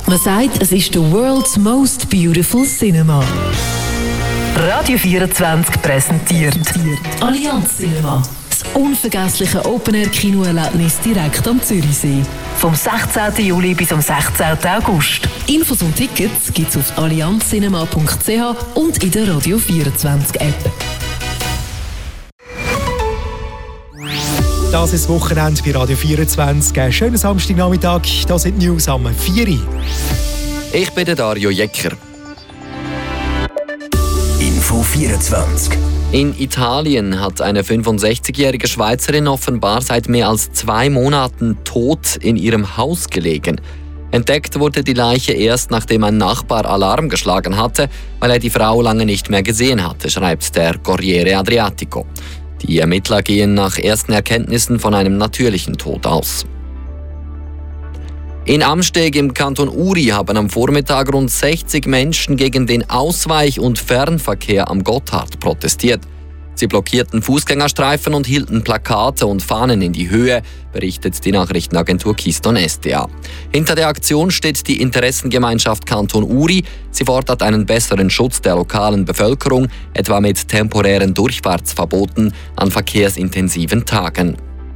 Man sagt, es ist the world's most beautiful cinema. Radio 24 präsentiert Allianz Cinema. Das unvergessliche Open-Air-Kinoerlebnis direkt am Zürichsee. Vom 16. Juli bis am 16. August. Infos und Tickets gibt's auf allianzcinema.ch und in der Radio 24 App. Das ist das Wochenende bei Radio 24. Schönen Samstagnachmittag. Das sind die News am 4 Uhr. Ich bin der Dario Jecker. Info 24. In Italien hat eine 65-jährige Schweizerin offenbar seit mehr als 2 Monaten tot in ihrem Haus gelegen. Entdeckt wurde die Leiche erst, nachdem ein Nachbar Alarm geschlagen hatte, weil er die Frau lange nicht mehr gesehen hatte, schreibt der Corriere Adriatico. Die Ermittler gehen nach ersten Erkenntnissen von einem natürlichen Tod aus. In Amsteg im Kanton Uri haben am Vormittag rund 60 Menschen gegen den Ausweich- und Fernverkehr am Gotthard protestiert. Sie blockierten Fußgängerstreifen und hielten Plakate und Fahnen in die Höhe, berichtet die Nachrichtenagentur Keystone SDA. Hinter der Aktion steht die Interessengemeinschaft Kanton Uri. Sie fordert einen besseren Schutz der lokalen Bevölkerung, etwa mit temporären Durchfahrtsverboten an verkehrsintensiven Tagen.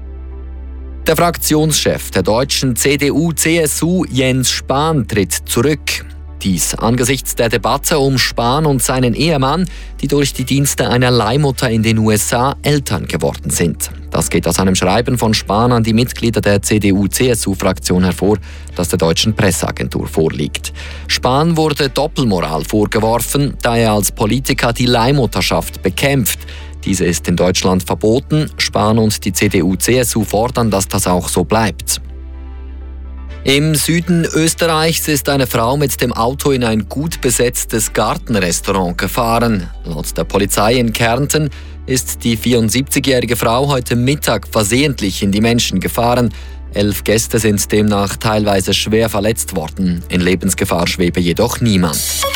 Der Fraktionschef der deutschen CDU-CSU, Jens Spahn, tritt zurück. Dies angesichts der Debatte um Spahn und seinen Ehemann, die durch die Dienste einer Leihmutter in den USA Eltern geworden sind. Das geht aus einem Schreiben von Spahn an die Mitglieder der CDU-CSU-Fraktion hervor, das der deutschen Presseagentur vorliegt. Spahn wurde Doppelmoral vorgeworfen, da er als Politiker die Leihmutterschaft bekämpft. Diese ist in Deutschland verboten. Spahn und die CDU-CSU fordern, dass das auch so bleibt. Im Süden Österreichs ist eine Frau mit dem Auto in ein gut besetztes Gartenrestaurant gefahren. Laut der Polizei in Kärnten ist die 74-jährige Frau heute Mittag versehentlich in die Menschen gefahren. 11 Gäste sind demnach teilweise schwer verletzt worden. In Lebensgefahr schwebe jedoch niemand.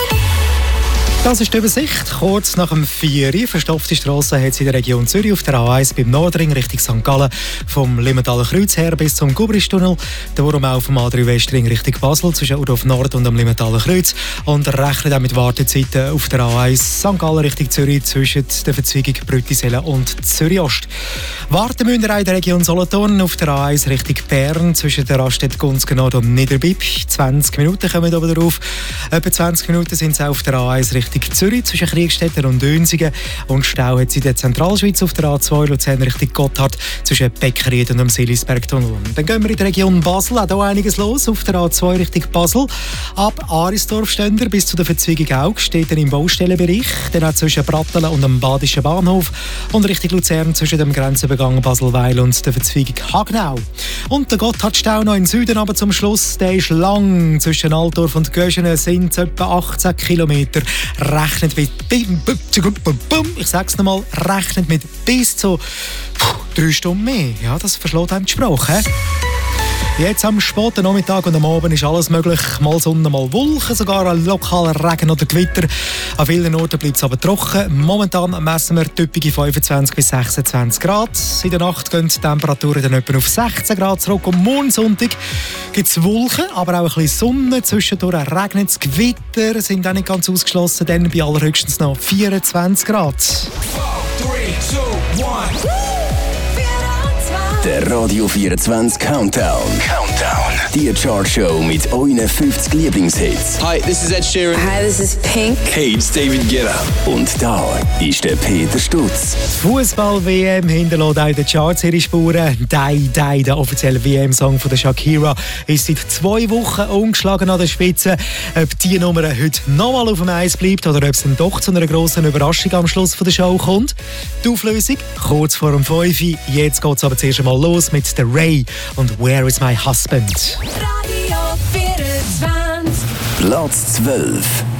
Das ist die Übersicht. Kurz nach dem 4 Uhr. Verstopfte Strassen hat es in der Region Zürich auf der A1 beim Nordring Richtung St. Gallen vom Limmentaler Kreuz her bis zum Gubristunnel. Darum auch vom A3 Westring Richtung Basel zwischen Udorf Nord und dem Limmentaler Kreuz. Und rechnet auch mit Wartezeiten auf der A1 St. Gallen Richtung Zürich zwischen der Verzweigung Brüttisellen und Zürich Ost. Warten müssen wir auch in der Region Solothurn auf der A1 Richtung Bern zwischen der Raststätte Gunzgen und Niederbipp. 20 Minuten kommen wir oben drauf. Etwa 20 Minuten sind es auch auf der A1 Richtung Zürich zwischen Kriegstetten und Dönsigen. Und Stau hat es in der Zentralschweiz auf der A2 Luzern Richtung Gotthard zwischen Beckried und dem Silisbergtunnel. Dann gehen wir in der Region Basel. Auch hier einiges los auf der A2 Richtung Basel. Ab Arisdorf-Ständer bis zu der Verzweigung Aug steht er im Baustellenbereich. Dann auch zwischen Brattelen und dem Badischen Bahnhof. Und Richtung Luzern zwischen dem Grenzübergang Baselweil und der Verzweigung Hagnau. Und der Gotthardstau noch im Süden, aber zum Schluss, der ist lang. Zwischen Altdorf und Göschenen sind es etwa 18 Kilometer. Rechnet mit, ich sag's nochmal, rechnet mit bis zu 3 Stunden mehr. Ja, das verschlägt einem die Sprache. Jetzt am späten Nachmittag und am Abend ist alles möglich. Mal Sonne, mal Wolken, sogar ein lokaler Regen oder Gewitter. An vielen Orten bleibt es aber trocken. Momentan messen wir typische 25 bis 26 Grad. In der Nacht gehen die Temperaturen dann etwa auf 16 Grad zurück. Und morgen Sonntag gibt es Wolken, aber auch ein bisschen Sonne. Zwischendurch regnet es. Gewitter sind auch nicht ganz ausgeschlossen. Dann bei allerhöchstens noch 24 Grad. 4, 3, 2, 1. Der Radio 24 Countdown. Die Chartshow mit euren 50 Lieblingshits. Hi, this is Ed Sheeran. Hi, this is Pink. Hey, it's David Guetta. Und da ist der Peter Stutz. Die Fußball-WM hinterlässt auch in den Charts ihre Spuren. Die, der offizielle WM-Song von der Shakira, ist seit 2 Wochen ungeschlagen an der Spitze. Ob die Nummer heute nochmal auf dem Eis bleibt oder ob es dann doch zu einer grossen Überraschung am Schluss von der Show kommt. Die Auflösung kurz vor dem 5 Uhr. Jetzt geht es aber zuerst einmal los mit der Ray und Where is my husband? Radio 24. Platz 12.